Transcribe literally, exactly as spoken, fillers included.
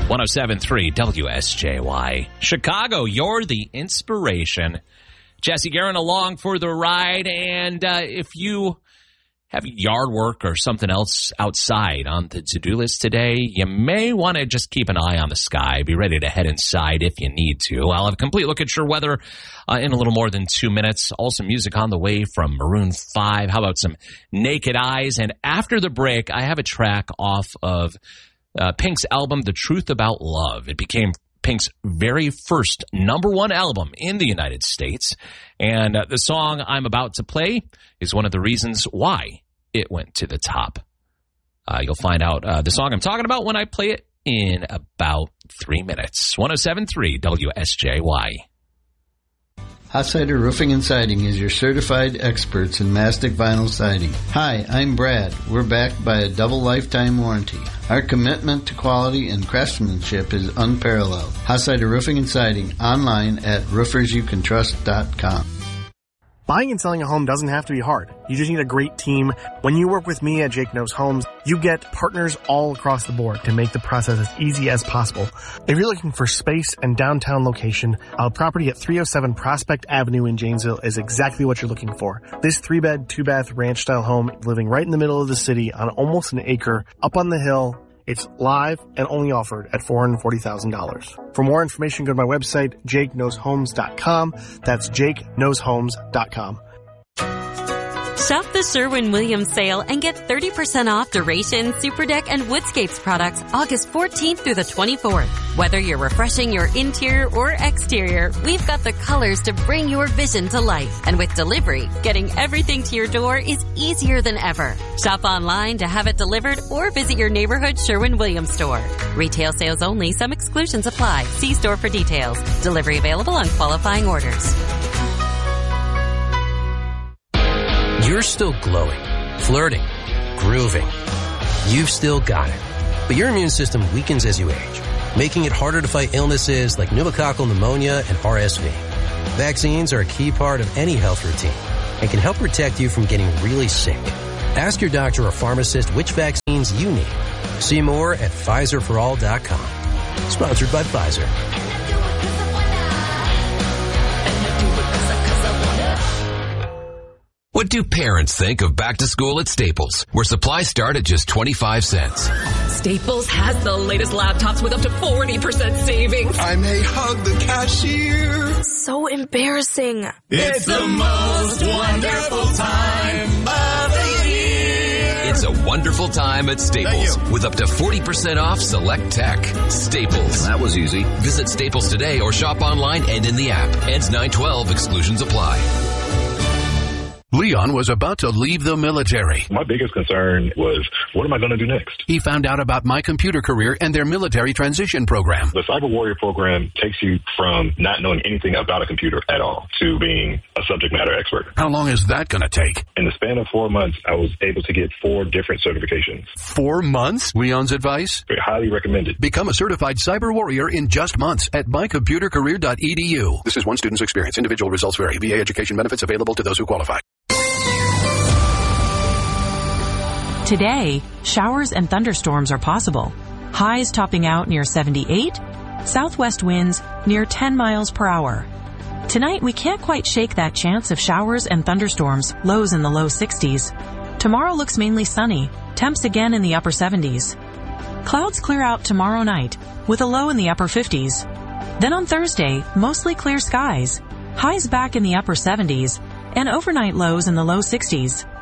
one oh seven point three W S J Y. Chicago, you're the inspiration. Jesse Guerin along for the ride. And uh, if you have yard work or something else outside on the to-do list today, you may want to just keep an eye on the sky. Be ready to head inside if you need to. I'll have a complete look at your weather uh, in a little more than two minutes. Also music on the way from Maroon five. How about some Naked Eyes? And after the break, I have a track off of uh, Pink's album, The Truth About Love. It became Pink's very first number one album in the United States. And uh, the song I'm about to play is one of the reasons why it went to the top. Uh, you'll find out uh, the song I'm talking about when I play it in about three minutes. one oh seven point three W S J Y. Hotsider Roofing and Siding is your certified experts in mastic vinyl siding. Hi, I'm Brad. We're backed by a double lifetime warranty. Our commitment to quality and craftsmanship is unparalleled. Hotsider Roofing and Siding, online at roofers you can trust dot com. Buying and selling a home doesn't have to be hard. You just need a great team. When you work with me at Jake Knows Homes, you get partners all across the board to make the process as easy as possible. If you're looking for space and downtown location, our property at three oh seven Prospect Avenue in Janesville is exactly what you're looking for. This three-bed, two-bath ranch-style home living right in the middle of the city on almost an acre, up on the hill. It's live and only offered at four hundred forty thousand dollars. For more information, go to my website, jake knows homes dot com. That's jake knows homes dot com. Shop the Sherwin-Williams sale and get thirty percent off Duration, Superdeck, and Woodscapes products August fourteenth through the twenty-fourth. Whether you're refreshing your interior or exterior, we've got the colors to bring your vision to life. And with delivery, getting everything to your door is easier than ever. Shop online to have it delivered or visit your neighborhood Sherwin-Williams store. Retail sales only. Some exclusions apply. See store for details. Delivery available on qualifying orders. You're still glowing, flirting, grooving. You've still got it. But your immune system weakens as you age, making it harder to fight illnesses like pneumococcal pneumonia and R S V. Vaccines are a key part of any health routine and can help protect you from getting really sick. Ask your doctor or pharmacist which vaccines you need. See more at Pfizer for all dot com. Sponsored by Pfizer. What do parents think of back to school at Staples, where supplies start at just twenty-five cents? Staples has the latest laptops with up to forty percent savings. I may hug the cashier. So embarrassing. It's the most wonderful time of the year. It's a wonderful time at Staples with up to forty percent off select tech. Staples. That was easy. Visit Staples today or shop online and in the app. Ends nine twelve. Exclusions apply. Leon was about to leave the military. My biggest concern was, what am I going to do next? He found out about My Computer Career and their military transition program. The Cyber Warrior program takes you from not knowing anything about a computer at all to being a subject matter expert. How long is that going to take? In the span of four months, I was able to get four different certifications. Four months? Leon's advice? Very highly recommended. Become a certified Cyber Warrior in just months at my computer career dot e d u. This is one student's experience. Individual results vary. V A education benefits available to those who qualify. Today, showers and thunderstorms are possible. Highs topping out near seventy-eight, southwest winds near ten miles per hour. Tonight, we can't quite shake that chance of showers and thunderstorms, lows in the low sixties. Tomorrow looks mainly sunny, temps again in the upper seventies. Clouds clear out tomorrow night, with a low in the upper fifties. Then on Thursday, mostly clear skies, highs back in the upper seventies, and overnight lows in the low sixties.